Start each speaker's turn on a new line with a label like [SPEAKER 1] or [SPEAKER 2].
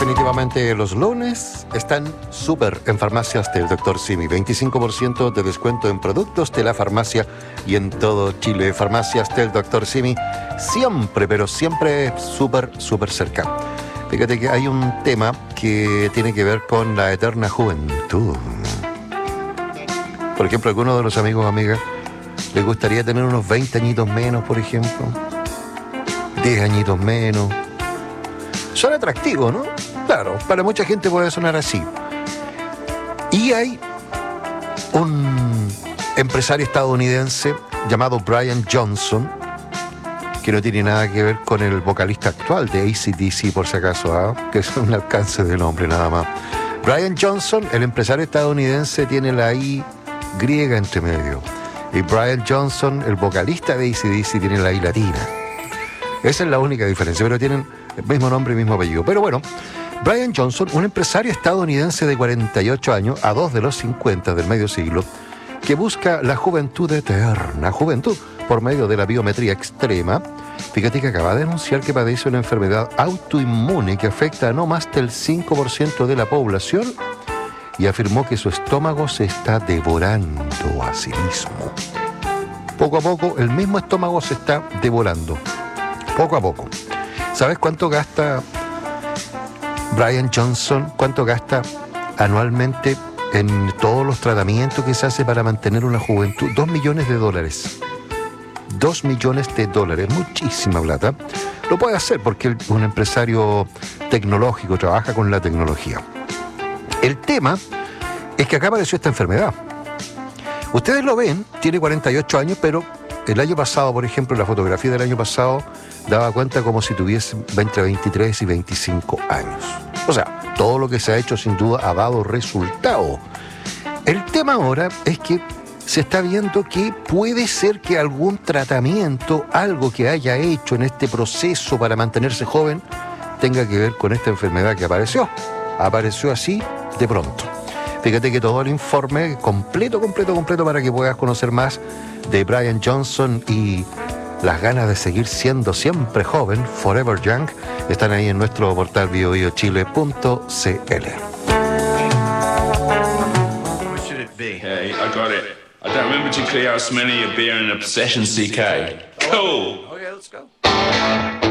[SPEAKER 1] definitivamente los lunes están súper en farmacias del Dr. Simi. 25% de descuento en productos de la farmacia y en todo Chile. Farmacias del Dr. Simi siempre, pero siempre súper cerca. Fíjate que hay un tema que tiene que ver con la eterna juventud. Por ejemplo, a algunos de los amigos o amigas les gustaría tener unos 20 añitos menos, por ejemplo. 10 añitos menos. Son atractivos, ¿no? Claro, para mucha gente puede sonar así. Y hay un empresario estadounidense llamado Brian Johnson, que no tiene nada que ver con el vocalista actual de AC/DC, por si acaso, ¿eh? Que es un alcance de nombre nada más. Brian Johnson, el empresario estadounidense, tiene la I griega entre medio. Y Brian Johnson, el vocalista de AC/DC, tiene la I latina. Esa es la única diferencia, pero tienen el mismo nombre y mismo apellido. Pero bueno, Brian Johnson, un empresario estadounidense de 48 años, a 2 de los 50 del medio siglo, que busca la juventud eterna, juventud por medio de la biometría extrema. Fíjate que acaba de anunciar que padece una enfermedad autoinmune que afecta a no más del 5% de la población y afirmó que su estómago se está devorando a sí mismo. Poco a poco, el mismo estómago se está devorando. Poco a poco. ¿Sabes cuánto gasta Brian Johnson? ¿Cuánto gasta anualmente en todos los tratamientos que se hace para mantener una juventud? $2 millones. $2 millones, muchísima plata. Lo puede hacer porque él es un empresario tecnológico, trabaja con la tecnología. El tema es que acá apareció esta enfermedad. Ustedes lo ven, tiene 48 años, pero el año pasado, por ejemplo, la fotografía del año pasado daba cuenta como si tuviese entre 23 y 25 años. O sea, todo lo que se ha hecho sin duda ha dado resultado. El tema ahora es que se está viendo que puede ser que algún tratamiento, algo que haya hecho en este proceso para mantenerse joven, tenga que ver con esta enfermedad que apareció. Apareció así de pronto. Fíjate que todo el informe completo para que puedas conocer más de Brian Johnson y las ganas de seguir siendo siempre joven, Forever Young, están ahí en nuestro portal biobiochile.cl.
[SPEAKER 2] What should it be?
[SPEAKER 3] Hey, I got it. I don't remember particularly how smelling your beer and obsession, CK. Cool.
[SPEAKER 2] Okay, let's go.